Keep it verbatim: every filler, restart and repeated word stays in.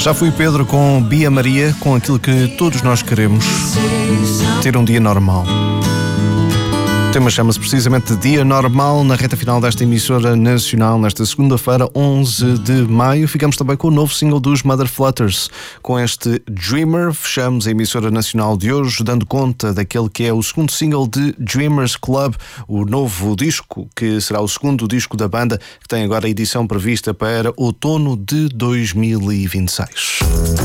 Já fui Pedro com Bia Maria, com aquilo que todos nós queremos, ter um dia normal. O tema chama-se precisamente de Dia Normal, na reta final desta emissora nacional, nesta segunda-feira, onze de maio. Ficamos também com o novo single dos Mother Flutters. Com este Dreamer, fechamos a emissora nacional de hoje, dando conta daquele que é o segundo single de Dreamers Club, o novo disco, que será o segundo disco da banda, que tem agora a edição prevista para outono de dois mil e vinte e seis.